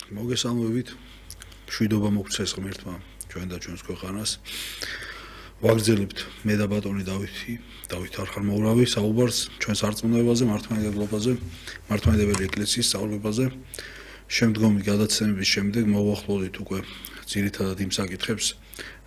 მოგესალმებით. მშვიდობა მოგცეს ღმერთმა ჩვენ და ჩვენს ქვეყანას. ვაგრძელებთ მე და ბატონი დავით არხამოვრავი საუბარს ჩვენს არწმუნოებაზე, მართლმადიდებლობაზე, მართლმადიდებელი ეკლესიის სწავლებაზე. შემდგომი გადაცემების შემდეგ მოვახლოვდით უკვე ძირითადად იმ საკითხებს,